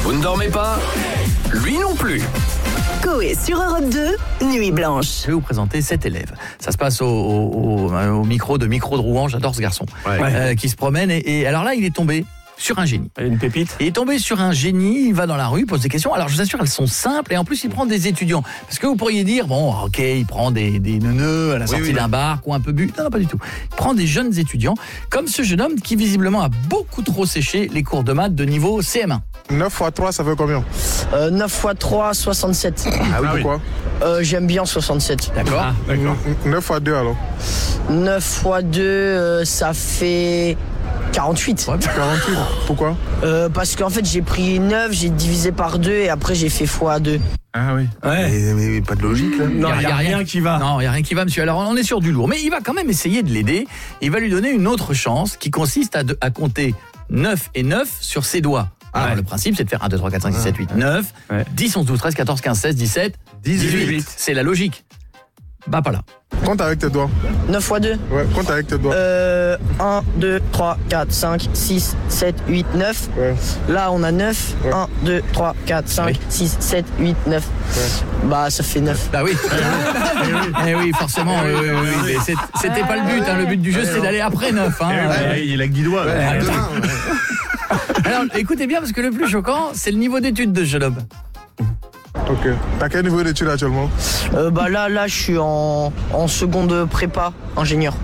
Vous ne dormez pas? Lui non plus. Coé sur Europe 2, Nuit Blanche. Je vais vous présenter 7 élèves. Ça se passe au micro de Rouen, j'adore ce garçon, qui se promène et alors là il est tombé sur un génie. Une pépite. Il est tombé sur un génie, il va dans la rue, il pose des questions. Alors je vous assure, elles sont simples et en plus il prend des étudiants. Parce que vous pourriez dire, bon ok, il prend des neuneux à la sortie d'un bar ou un peu bu. Non, pas du tout. Il prend des jeunes étudiants, comme ce jeune homme qui visiblement a beaucoup trop séché les cours de maths de niveau CM1. 9 x 3, ça fait combien? 9 x 3, 67. Ah oui, pourquoi? J'aime bien 67. D'accord. D'accord. 9 x 2 alors? 9 x 2, ça fait 48. 48, pourquoi? Parce qu'en fait, j'ai pris 9, j'ai divisé par 2 et après j'ai fait x2. Ah oui. Ouais. Mais pas de logique là. Non, il n'y a rien qui va. Non, il n'y a rien qui va, monsieur. Alors, on est sur du lourd. Mais il va quand même essayer de l'aider. Il va lui donner une autre chance qui consiste à compter 9 et 9 sur ses doigts. Alors, le principe, c'est de faire 1, 2, 3, 4, 5, 6, 7, 8, 9, 10, 11, 12, 13, 14, 15, 16, 17, 18. C'est la logique. Bah, pas là. Compte avec tes doigts. 9 x 2 Ouais, compte avec tes doigts. 1, 2, 3, 4, 5, 6, 7, 8, 9. Ouais. Là, on a 9. Ouais. 1, 2, 3, 4, 5, Oui. 6, 7, 8, 9. Ouais. Bah, ça fait 9. Bah oui. Eh oui, forcément. Oui. Mais c'était pas le but. Le but du jeu, c'est d'aller après 9. Il a que 10 doigts. Alors, écoutez bien, parce que le plus choquant, c'est le niveau d'études de ce jeune homme. Ok. T'as quel niveau d'études actuellement? Bah là, je suis en seconde prépa, ingénieur.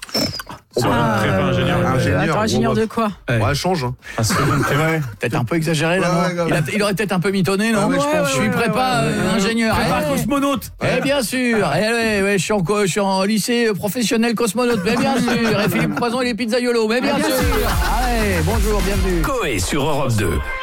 Attends, ingénieur de quoi? Ouais, change. Hein. Peut-être un peu exagéré là. Ouais, Non il aurait peut-être un peu mitonné, non? Je suis prépa ingénieur. Prépa cosmonaute. Bien sûr. Je suis en lycée professionnel cosmonaute. Mais bien sûr. Et Philippe Poison et les pizzaiolos. Mais bien sûr. Allez, bonjour, bienvenue. Coé sur Europe 2.